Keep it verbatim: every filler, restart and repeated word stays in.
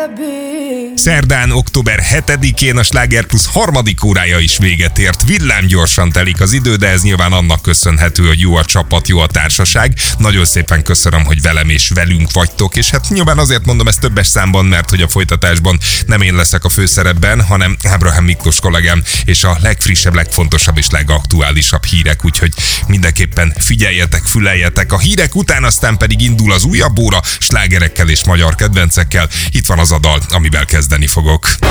Szerdán, október hetedikén a Sláger Plus harmadik órája is véget ért. Villámgyorsan telik az idő, de ez nyilván annak köszönhető, hogy jó a csapat, jó a társaság. Nagyon szépen köszönöm, hogy velem és velünk vagytok, és hát nyilván azért mondom ezt többes számban, mert hogy a folytatásban nem én leszek a főszerepben, hanem Ábrahám Miklós kollégám, és a legfrissebb, legfontosabb és legaktuálisabb hírek, úgyhogy mindenképpen figyeljetek, füleljetek. A hírek után aztán pedig indul az újabb óra, slágerekkel és magyar kedvencekkel. Itt van az a dal, amivel kezdeni fogok.